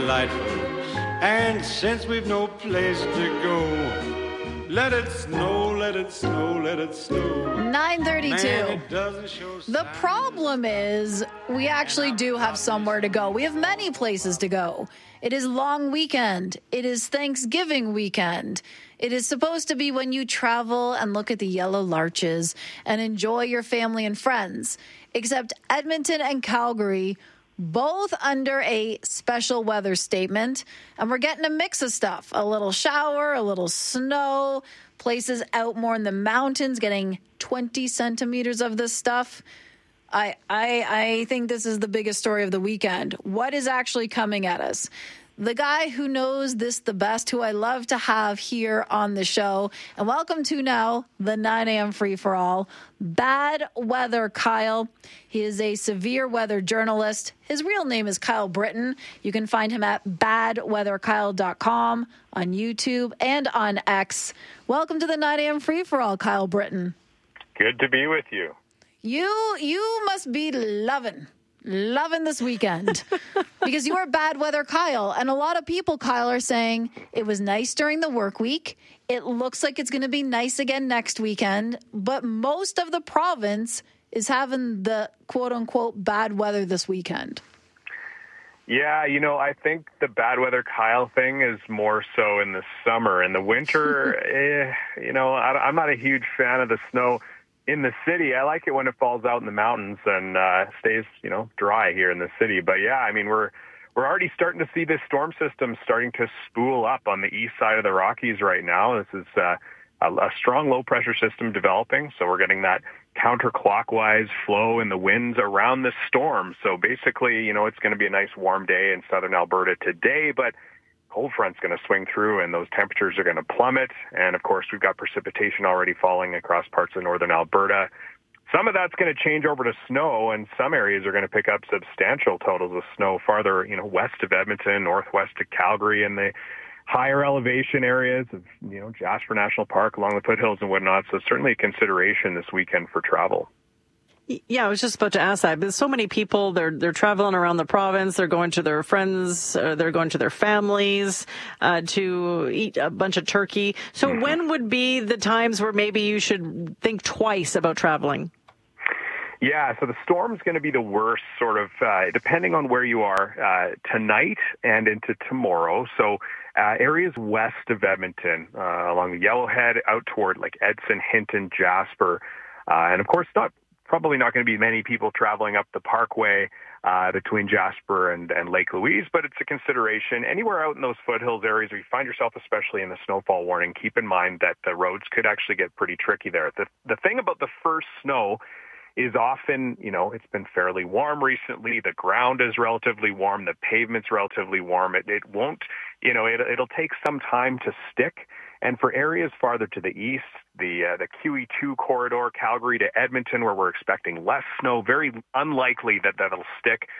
delightful. And since we've no place to go, let it snow, let it snow, let it snow. 9:32. The problem is we actually do have somewhere to go. We have many places to go. It is long weekend. It is Thanksgiving weekend. It is supposed to be when you travel and look at the yellow larches and enjoy your family and friends. Except Edmonton and Calgary, both under a special weather statement. And we're getting a mix of stuff. A little shower, a little snow, places out more in the mountains getting 20 centimeters of this stuff. I think this is the biggest story of the weekend. What is actually coming at us? The guy who knows this the best, who I love to have here on the show, and welcome to now the 9 a.m. free-for-all, Bad Weather Kyle. He is a severe weather journalist. His real name is Kyle Britton. You can find him at badweatherkyle.com, on YouTube, and on X. Welcome to the 9 a.m. free-for-all, Kyle Britton. Good to be with you. You must be loving this weekend because you are Bad Weather Kyle. And a lot of people, Kyle, are saying it was nice during the work week. It looks like it's going to be nice again next weekend. But most of the province is having the quote unquote bad weather this weekend. Yeah, I think the Bad Weather Kyle thing is more so in the summer. In the winter, I'm not a huge fan of the snow in the city. I like it when it falls out in the mountains and stays, dry here in the city. But yeah, I mean, we're already starting to see this storm system starting to spool up on the east side of the Rockies right now. This is a strong low pressure system developing. So we're getting that counterclockwise flow in the winds around the storm. So basically, it's going to be a nice warm day in southern Alberta today, but cold front's going to swing through and those temperatures are going to plummet. And of course, we've got precipitation already falling across parts of northern Alberta. Some of that's going to change over to snow, and some areas are going to pick up substantial totals of snow farther, west of Edmonton, northwest of Calgary, and the higher elevation areas of, Jasper National Park along the foothills and whatnot. So certainly a consideration this weekend for travel. Yeah, I was just about to ask that. But so many people, they're traveling around the province. They're going to their friends. They're going to their families to eat a bunch of turkey. So when would be the times where maybe you should think twice about traveling? Yeah, so the storm's going to be the worst sort of, depending on where you are, tonight and into tomorrow. So areas west of Edmonton, along the Yellowhead, out toward like Edson, Hinton, Jasper, and of course probably not going to be many people traveling up the Parkway between Jasper and Lake Louise, but it's a consideration. Anywhere out in those foothills areas where you find yourself, especially in the snowfall warning, keep in mind that the roads could actually get pretty tricky there. The thing about the first snow is often, it's been fairly warm recently. The ground is relatively warm. The pavement's relatively warm. It won't, it'll take some time to stick. And for areas farther to the east, the QE2 corridor, Calgary to Edmonton, where we're expecting less snow, very unlikely that that'll stick.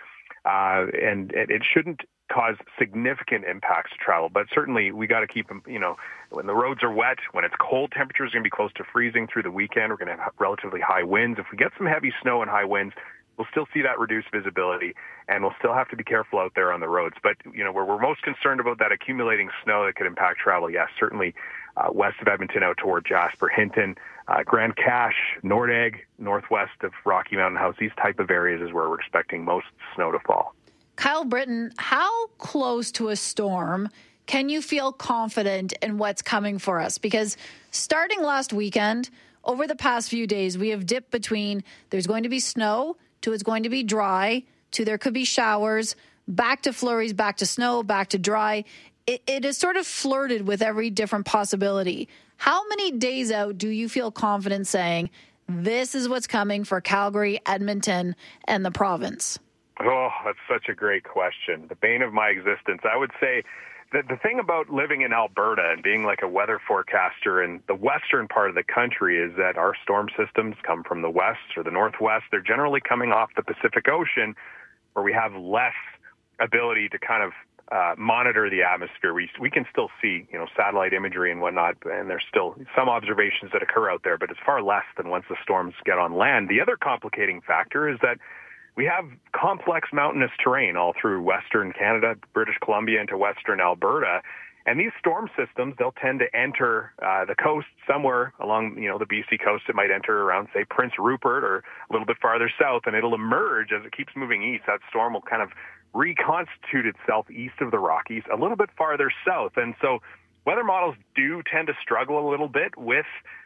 And it shouldn't cause significant impacts to travel. But certainly we got to keep them, when the roads are wet, when it's cold, temperatures are going to be close to freezing through the weekend. We're going to have relatively high winds. If we get some heavy snow and high winds, we'll still see that reduced visibility, and we'll still have to be careful out there on the roads. But, where we're most concerned about that accumulating snow that could impact travel, yes, certainly west of Edmonton out toward Jasper, Hinton, Grand Cache, Nordegg, northwest of Rocky Mountain House, these type of areas is where we're expecting most snow to fall. Kyle Britton, how close to a storm can you feel confident in what's coming for us? Because starting last weekend, over the past few days, we have dipped between there's going to be snow to it's going to be dry to there could be showers, back to flurries, back to snow, back to dry. It is sort of flirted with every different possibility. How many days out do you feel confident saying this is what's coming for Calgary, Edmonton, and the province? Oh, that's such a great question. The bane of my existence. I would say that the thing about living in Alberta and being like a weather forecaster in the western part of the country is that our storm systems come from the west or the northwest. They're generally coming off the Pacific Ocean, where we have less ability to kind of monitor the atmosphere. We can still see, satellite imagery and whatnot, and there's still some observations that occur out there, but it's far less than once the storms get on land. The other complicating factor is that we have complex mountainous terrain all through Western Canada, British Columbia into Western Alberta. And these storm systems, they'll tend to enter the coast somewhere along, the BC coast. It might enter around, say, Prince Rupert or a little bit farther south, and it'll emerge as it keeps moving east. That storm will kind of reconstitute itself east of the Rockies, a little bit farther south. And so weather models do tend to struggle a little bit with,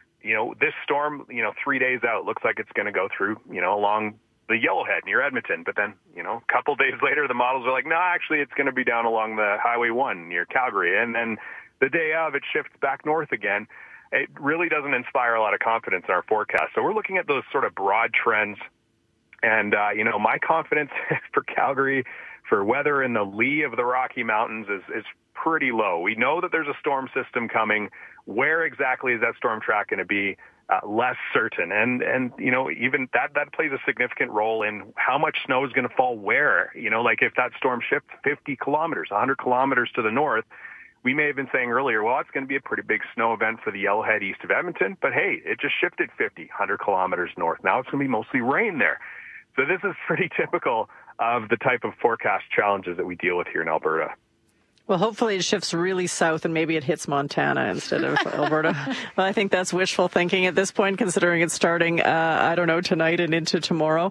this storm, 3 days out looks like it's going to go through, along the Yellowhead near Edmonton. But then, a couple days later, the models are like, no, actually, it's going to be down along the Highway 1 near Calgary. And then the day of, it shifts back north again. It really doesn't inspire a lot of confidence in our forecast. So we're looking at those sort of broad trends. And, my confidence for Calgary, for weather in the lee of the Rocky Mountains is pretty low. We know that there's a storm system coming. Where exactly is that storm track going to be? Less certain. And even that plays a significant role in how much snow is going to fall where. Like if that storm shifts 50 kilometers, 100 kilometers to the north, we may have been saying earlier, well, it's going to be a pretty big snow event for the Yellowhead east of Edmonton. But hey, it just shifted 50, 100 kilometers north. Now it's going to be mostly rain there. So this is pretty typical of the type of forecast challenges that we deal with here in Alberta. Well, hopefully it shifts really south and maybe it hits Montana instead of Alberta. Well, I think that's wishful thinking at this point, considering it's starting, tonight and into tomorrow.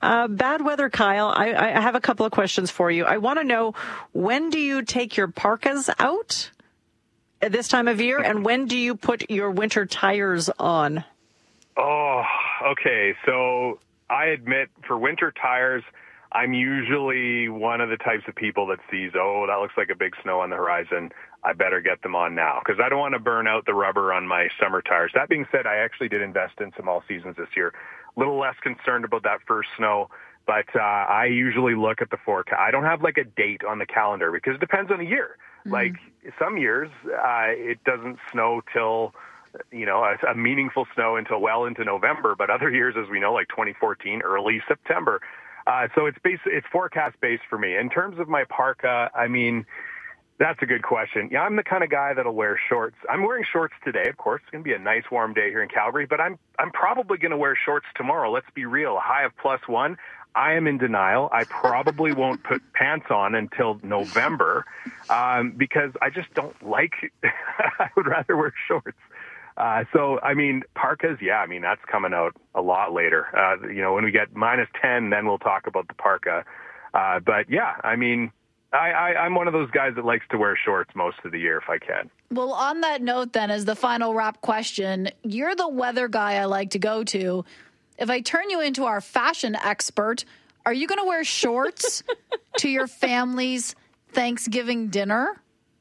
Bad weather, Kyle. I have a couple of questions for you. I want to know, when do you take your parkas out at this time of year, and when do you put your winter tires on? Oh, okay. So I admit, for winter tires, I'm usually one of the types of people that sees, that looks like a big snow on the horizon. I better get them on now because I don't want to burn out the rubber on my summer tires. That being said, I actually did invest in some all seasons this year. A little less concerned about that first snow, but I usually look at the forecast. I don't have like a date on the calendar because it depends on the year. Mm-hmm. Like some years, it doesn't snow till a meaningful snow until well into November, but other years, as we know, like 2014, early September. So it's forecast based for me. In terms of my parka, I mean, that's a good question. Yeah, I'm the kind of guy that'll wear shorts. I'm wearing shorts today, of course. It's going to be a nice warm day here in Calgary, but I'm probably going to wear shorts tomorrow. Let's be real. A high of +1. I am in denial. I probably won't put pants on until November because I just don't like I would rather wear shorts. So, I mean, parkas, that's coming out a lot later. When we get -10, then we'll talk about the parka. But yeah, I mean, I'm one of those guys that likes to wear shorts most of the year if I can. Well, on that note then, as the final wrap question, you're the weather guy I like to go to. If I turn you into our fashion expert, are you going to wear shorts to your family's Thanksgiving dinner?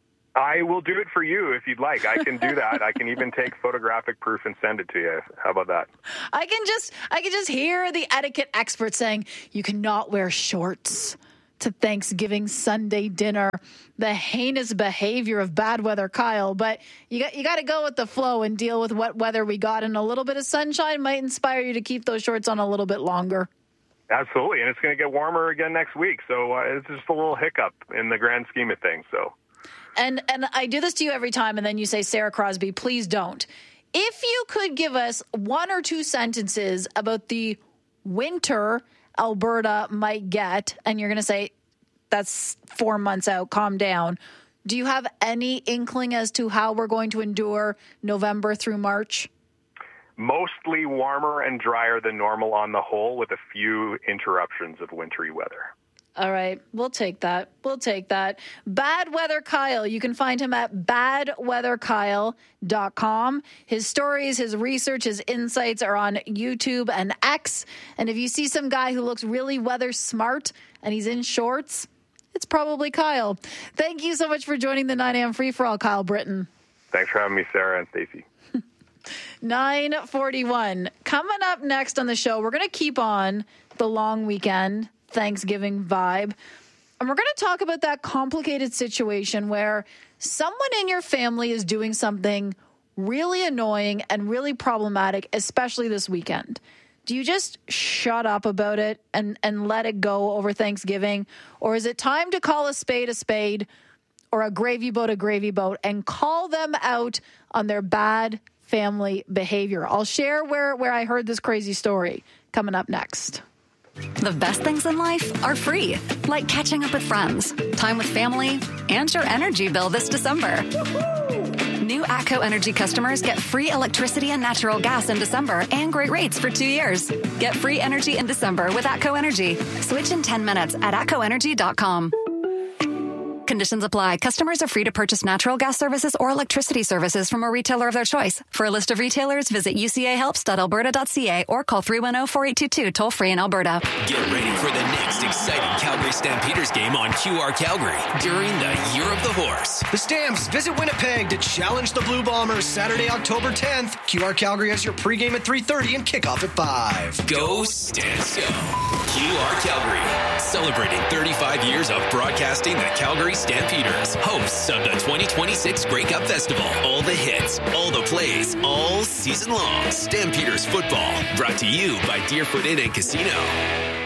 I will do it for you if you'd like. I can do that. I can even take photographic proof and send it to you. How about that? I can just hear the etiquette expert saying you cannot wear shorts to Thanksgiving Sunday dinner. The heinous behavior of bad weather, Kyle. But you got to go with the flow and deal with what weather we got. And a little bit of sunshine might inspire you to keep those shorts on a little bit longer. Absolutely, and it's going to get warmer again next week. So it's just a little hiccup in the grand scheme of things. So. And I do this to you every time, and then you say, Sarah Crosby, please don't. If you could give us one or two sentences about the winter Alberta might get, and you're going to say, that's 4 months out, calm down. Do you have any inkling as to how we're going to endure November through March? Mostly warmer and drier than normal on the whole, with a few interruptions of wintry weather. All right. We'll take that. Bad Weather Kyle. You can find him at badweatherkyle.com. His stories, his research, his insights are on YouTube and X. And if you see some guy who looks really weather smart and he's in shorts, it's probably Kyle. Thank you so much for joining the 9 a.m. Free-for-All, Kyle Britton. Thanks for having me, Sarah and Stacey. 9:41. Coming up next on the show, we're going to keep on the long weekend Thanksgiving vibe. And we're going to talk about that complicated situation where someone in your family is doing something really annoying and really problematic, especially this weekend. Do you just shut up about it and let it go over Thanksgiving? Or is it time to call a spade or a gravy boat and call them out on their bad family behavior? I'll share where I heard this crazy story coming up next. The best things in life are free, like catching up with friends, time with family, and your energy bill this December. New ATCO Energy customers get free electricity and natural gas in December and great rates for 2 years. Get free energy in December with ATCO Energy. Switch in 10 minutes at atcoenergy.com. Conditions apply. Customers are free to purchase natural gas services or electricity services from a retailer of their choice. For a list of retailers, visit ucahelps.alberta.ca or call 310-4822 toll-free in Alberta. Get ready for the next exciting Calgary Stampeders game on QR Calgary during the Year of the Horse. The Stamps visit Winnipeg to challenge the Blue Bombers Saturday, October 10th. QR Calgary has your pregame at 3:30 and kickoff at 5. Go Stamps Go! QR Calgary, celebrating 35 years of broadcasting the Calgary Stampeders, hosts of the 2026 Grey Cup Festival. All the hits, all the plays, all season long. Stampeders football, brought to you by Deerfoot Inn and Casino.